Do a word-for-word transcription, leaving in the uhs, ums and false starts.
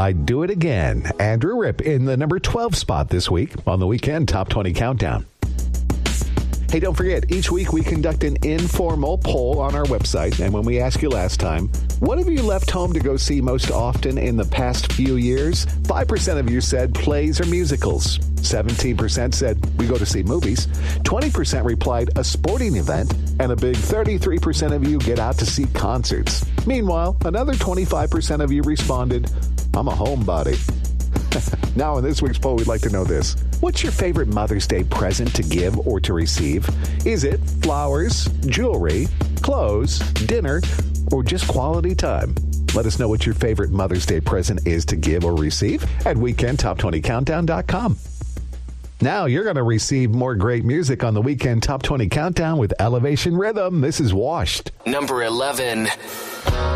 I'd Do It Again. Andrew Ripp in the number twelve spot this week on the Weekend Top twenty Countdown. Hey, don't forget, each week we conduct an informal poll on our website. And when we asked you last time, what have you left home to go see most often in the past few years? five percent of you said plays or musicals. seventeen percent said we go to see movies. twenty percent replied a sporting event. And a big thirty-three percent of you get out to see concerts. Meanwhile, another twenty-five percent of you responded, I'm a homebody. Now, in this week's poll, we'd like to know this. What's your favorite Mother's Day present to give or to receive? Is it flowers, jewelry, clothes, dinner, or just quality time? Let us know what your favorite Mother's Day present is to give or receive at weekend top twenty countdown dot com. Now you're going to receive more great music on the Weekend Top twenty Countdown with Elevation Rhythm. This is Washed. Number eleven.